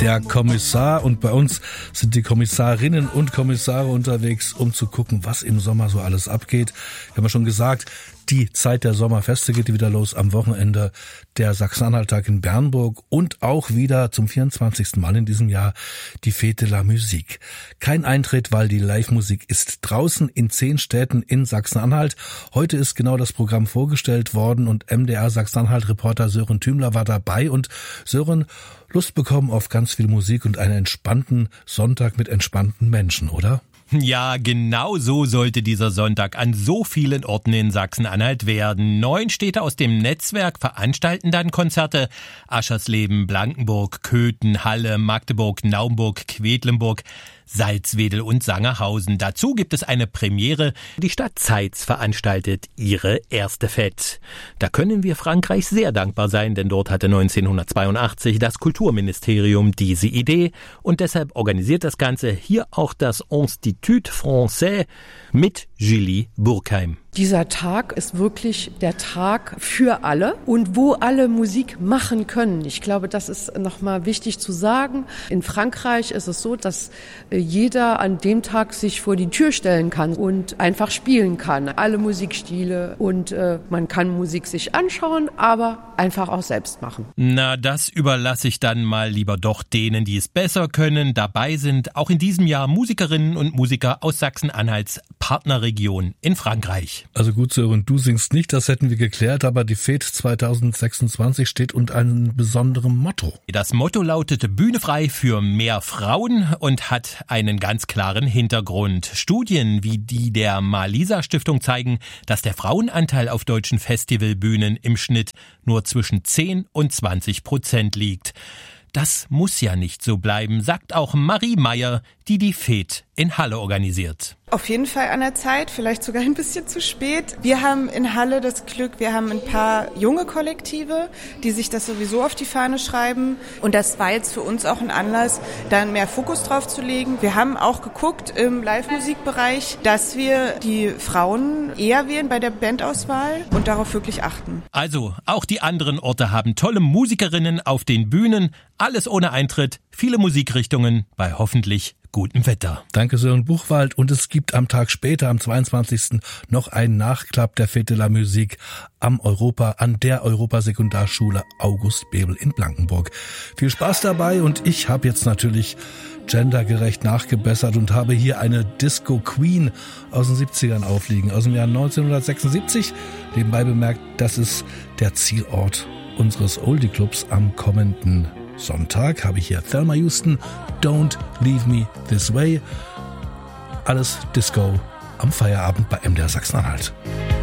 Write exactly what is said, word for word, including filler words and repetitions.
der Kommissar. Und bei uns sind die Kommissarinnen und Kommissare unterwegs, um zu gucken, was im Sommer so alles abgeht. Wir haben ja schon gesagt, die Zeit der Sommerfeste geht wieder los am Wochenende. Der Sachsen-Anhalt-Tag in Bernburg und auch wieder zum vierundzwanzigsten Mal in diesem Jahr die Fête de la Musique. Kein Eintritt, weil die Live-Musik ist draußen in zehn Städten in Sachsen-Anhalt. Heute ist genau das Programm vorgestellt worden und M D R Sachsen-Anhalt-Reporter Sören Thümler war dabei. Und Sören, Lust bekommen auf ganz viel Musik und einen entspannten Sonntag mit entspannten Menschen, oder? Ja, genau so sollte dieser Sonntag an so vielen Orten in Sachsen-Anhalt werden. Neun Städte aus dem Netzwerk veranstalten dann Konzerte. Aschersleben, Blankenburg, Köthen, Halle, Magdeburg, Naumburg, Quedlinburg, Salzwedel und Sangerhausen. Dazu gibt es eine Premiere. Die Stadt Zeitz veranstaltet ihre erste Fête. Da können wir Frankreich sehr dankbar sein, denn dort hatte neunzehnhundertzweiundachtzig das Kulturministerium diese Idee und deshalb organisiert das Ganze hier auch das Institut Français mit Julie Burkheim. Dieser Tag ist wirklich der Tag für alle und wo alle Musik machen können. Ich glaube, das ist nochmal wichtig zu sagen. In Frankreich ist es so, dass jeder an dem Tag sich vor die Tür stellen kann und einfach spielen kann. Alle Musikstile und äh, man kann Musik sich anschauen, aber einfach auch selbst machen. Na, das überlasse ich dann mal lieber doch denen, die es besser können. Dabei sind auch in diesem Jahr Musikerinnen und Musiker aus Sachsen-Anhalts Partnerregion in Frankreich. Also gut, Sören, du singst nicht, das hätten wir geklärt, aber die Fête zweitausendsechsundzwanzig steht unter einem besonderen Motto. Das Motto lautete Bühne frei für mehr Frauen und hat einen ganz klaren Hintergrund. Studien wie die der Malisa-Stiftung zeigen, dass der Frauenanteil auf deutschen Festivalbühnen im Schnitt nur zwischen zehn und zwanzig Prozent liegt. Das muss ja nicht so bleiben, sagt auch Marie Meyer, die die Fête in Halle organisiert. Auf jeden Fall an der Zeit, vielleicht sogar ein bisschen zu spät. Wir haben in Halle das Glück, wir haben ein paar junge Kollektive, die sich das sowieso auf die Fahne schreiben. Und das war jetzt für uns auch ein Anlass, da mehr Fokus drauf zu legen. Wir haben auch geguckt im Live-Musikbereich, dass wir die Frauen eher wählen bei der Bandauswahl und darauf wirklich achten. Also, auch die anderen Orte haben tolle Musikerinnen auf den Bühnen. Alles ohne Eintritt, viele Musikrichtungen bei hoffentlich gutem Wetter. Danke, Sören Buchwald. Und es gibt am Tag später, am zweiundzwanzigsten noch einen Nachklapp der Fête de la Musique am Europa, an der Europasekundarschule August Bebel in Blankenburg. Viel Spaß dabei und ich habe jetzt natürlich gendergerecht nachgebessert und habe hier eine Disco Queen aus den siebzigern aufliegen, aus dem Jahr neunzehnhundertsechsundsiebzig. Nebenbei bemerkt, das ist der Zielort unseres Oldie Clubs am kommenden Sonntag. Habe ich hier Thelma Houston, Don't Leave Me This Way. Alles Disco am Feierabend bei M D R Sachsen-Anhalt.